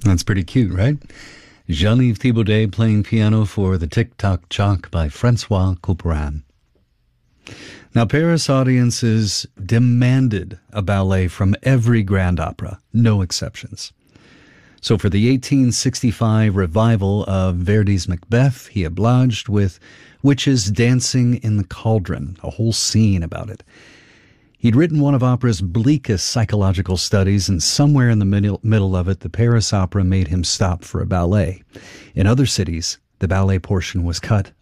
That's pretty cute, right? Jean-Yves Thibaudet playing piano for the Tic-Tac Choc by Francois Couperin. Now, Paris audiences demanded a ballet from every grand opera, no exceptions. So for the 1865 revival of Verdi's Macbeth, he obliged with witches dancing in the cauldron, a whole scene about it. He'd written one of opera's bleakest psychological studies, and somewhere in the middle of it, the Paris Opera made him stop for a ballet. In other cities, the ballet portion was cut